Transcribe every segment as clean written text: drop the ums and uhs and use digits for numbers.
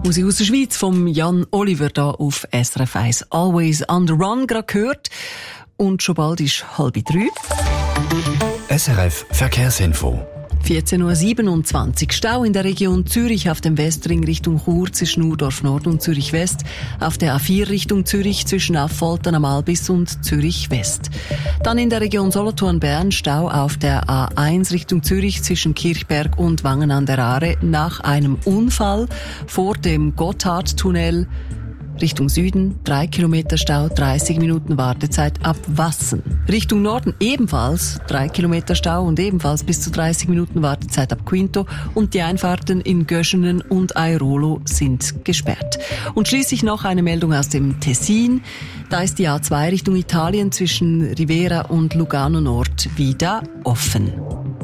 Musik aus der Schweiz vom Jan Oliver da auf SRF 1. Always on the Run gerade gehört. Und schon bald ist 2:30. SRF Verkehrsinfo. 14.27 Uhr. Stau in der Region Zürich auf dem Westring Richtung Chur zwischen Urdorf Nord und Zürich West. Auf der A4 Richtung Zürich zwischen Affoltern am Albis und Zürich West. Dann in der Region Solothurn-Bern Stau auf der A1 Richtung Zürich zwischen Kirchberg und Wangen an der Aare nach einem Unfall vor dem Gotthardtunnel. Richtung Süden 3 Kilometer Stau, 30 Minuten Wartezeit ab Wassen. Richtung Norden ebenfalls 3 Kilometer Stau und ebenfalls bis zu 30 Minuten Wartezeit ab Quinto. Und die Einfahrten in Göschenen und Airolo sind gesperrt. Und schließlich noch eine Meldung aus dem Tessin. Da ist die A2 Richtung Italien zwischen Rivera und Lugano Nord wieder offen.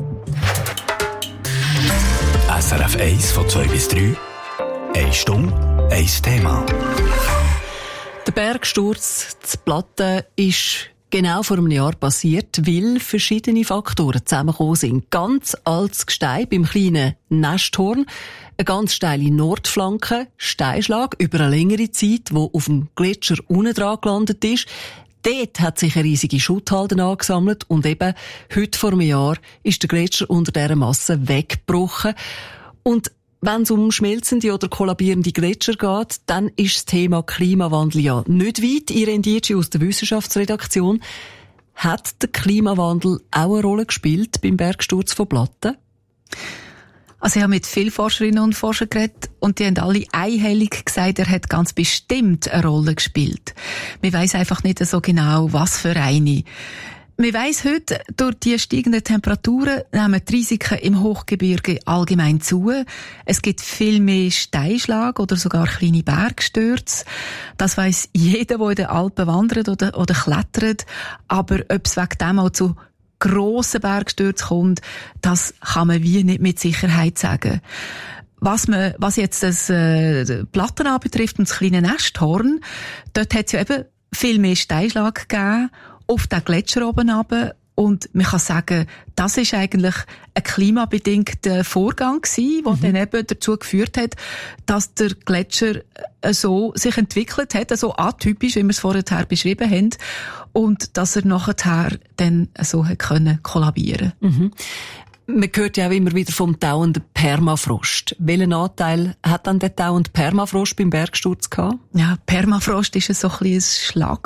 SRF 1 von 2 bis 3. 1 Stunde, 1 Thema. Der Bergsturz zu Platten ist genau vor einem Jahr passiert, weil verschiedene Faktoren zusammengekommen sind. Ganz altes Gestein beim kleinen Nesthorn, eine ganz steile Nordflanke, Steinschlag über eine längere Zeit, wo auf dem Gletscher unten dran gelandet ist. Dort hat sich eine riesige Schutthalde angesammelt und eben heute vor einem Jahr ist der Gletscher unter dieser Masse weggebrochen. Und wenn es um schmelzende oder kollabierende Gletscher geht, dann ist das Thema Klimawandel ja nicht weit. Irene Dietschi aus der Wissenschaftsredaktion. Hat der Klimawandel auch eine Rolle gespielt beim Bergsturz von Platten? Also ich habe mit vielen Forscherinnen und Forschern geredet und die haben alle einhellig gesagt, er hat ganz bestimmt eine Rolle gespielt. Man weiss einfach nicht so genau, was für eine. Man weiss heute, durch die steigenden Temperaturen nehmen die Risiken im Hochgebirge allgemein zu. Es gibt viel mehr Steinschlag oder sogar kleine Bergstürze. Das weiss jeder, der in den Alpen wandert oder klettert. Aber ob es wegen dem auch zu grossen Bergstürzen kommt, das kann man wie nicht mit Sicherheit sagen. Was jetzt das Platten anbetrifft und das kleine Nesthorn, dort hat es ja eben viel mehr Steinschlag gegeben auf den Gletscher oben runter. Und man kann sagen, das ist eigentlich ein klimabedingter Vorgang gewesen, der dann eben dazu geführt hat, dass der Gletscher so sich entwickelt hat, so atypisch, wie wir es vorher beschrieben haben, und dass er nachher dann so hat können kollabieren. Mhm. Man hört ja auch immer wieder vom dauernden Permafrost. Welchen Anteil hat dann der dauernde Permafrost beim Bergsturz gehabt? Ja, Permafrost ist so ein bisschen ein